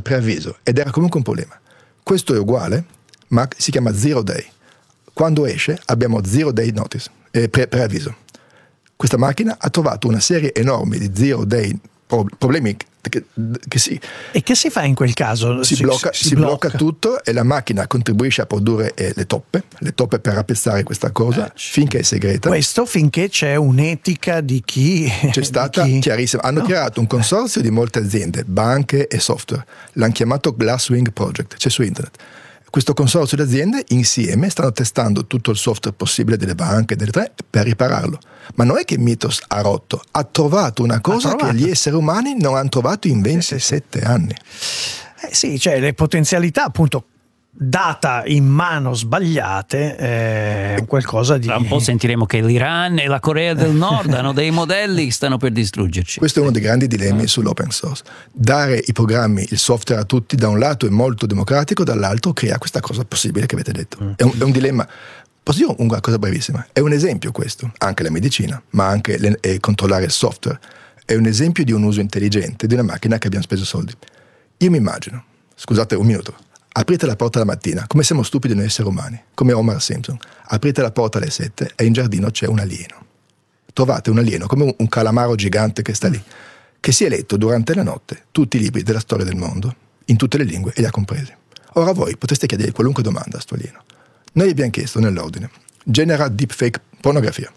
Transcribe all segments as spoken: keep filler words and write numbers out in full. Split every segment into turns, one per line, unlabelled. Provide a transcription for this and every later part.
il preavviso ed era comunque un problema. Questo è uguale, ma si chiama zero day. Quando esce abbiamo zero day notice, eh, pre- preavviso. Questa macchina ha trovato una serie enorme di zero day pro- problemi che, che si...
E che si fa in quel caso?
Si, si, blocca, si, si blocca. blocca tutto e la macchina contribuisce a produrre eh, le toppe, le toppe per rappezzare questa cosa eh, finché è segreta.
Questo finché c'è un'etica di chi...
C'è stata
chi...
chiarissima. Hanno no. creato un consorzio di molte aziende, banche e software. L'hanno chiamato Glasswing Project, c'è su internet. Questo consorzio di aziende insieme stanno testando tutto il software possibile delle banche, delle tre, per ripararlo. Ma non è che Mythos ha rotto, ha trovato una cosa che gli esseri umani non hanno trovato in ventisette eh sì, sì. anni.
Eh sì, cioè le potenzialità appunto data in mano sbagliate è eh, qualcosa di...
Tra un po' sentiremo che l'Iran e la Corea del Nord hanno dei modelli che stanno per distruggerci.
Questo è uno dei grandi dilemmi sull'open source. Dare i programmi, il software a tutti da un lato è molto democratico, dall'altro crea questa cosa possibile che avete detto. Mm. È, un, è un dilemma. Posso dire una cosa brevissima? È un esempio questo, anche la medicina, ma anche le, eh, controllare il software. È un esempio di un uso intelligente di una macchina che abbiamo speso soldi. Io mi immagino, scusate un minuto, aprite la porta la mattina, come siamo stupidi noi esseri umani, come Homer Simpson. Aprite la porta alle sette e in giardino c'è un alieno. Trovate un alieno, come un, un calamaro gigante che sta lì, che si è letto durante la notte tutti i libri della storia del mondo, in tutte le lingue, e li ha compresi. Ora voi potreste chiedere qualunque domanda a sto alieno. Noi gli abbiamo chiesto nell'ordine: genera deepfake pornografia.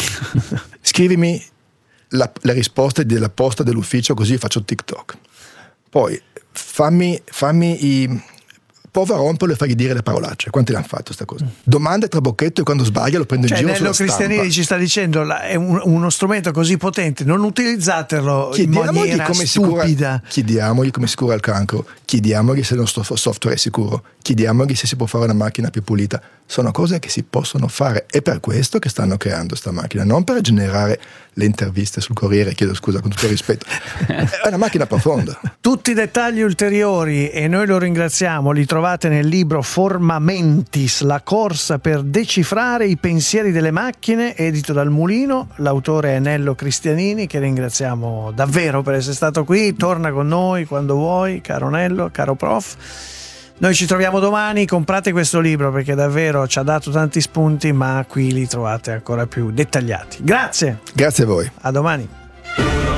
Scrivimi la, la risposta della posta dell'ufficio così faccio TikTok. Poi fammi, fammi i... Prova a romperlo e fargli dire le parolacce. Quanti l'hanno fatto sta cosa? Domande tra bocchetto e quando sbaglia lo prendo in
cioè,
giro
Nello
sulla
Cristianini
stampa.
ci sta dicendo la, è un, uno strumento così potente, non utilizzatelo in maniera
come
stupida.
Cura, chiediamogli come si cura il cancro, chiediamogli se il nostro software è sicuro, chiediamogli se si può fare una macchina più pulita. Sono cose che si possono fare. È per questo che stanno creando sta macchina, non per generare le interviste sul Corriere, chiedo scusa con tutto il rispetto. È una macchina profonda.
Tutti i dettagli ulteriori, e noi lo ringraziamo, li trovate nel libro Formamentis, la corsa per decifrare i pensieri delle macchine, edito dal Mulino. L'autore è Nello Cristianini, che ringraziamo davvero per essere stato qui. Torna con noi quando vuoi, caro Nello, caro prof. Noi ci troviamo domani, comprate questo libro perché davvero ci ha dato tanti spunti, ma qui li trovate ancora più dettagliati. Grazie.
Grazie a voi.
A domani.